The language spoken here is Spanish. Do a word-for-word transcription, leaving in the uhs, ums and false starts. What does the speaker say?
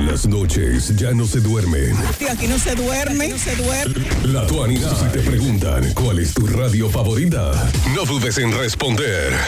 las noches ya no se duermen. Tío, aquí no se duerme, no se duerme. La Tuanidad. Si te preguntan cuál es tu radio favorita, no dudes en responder.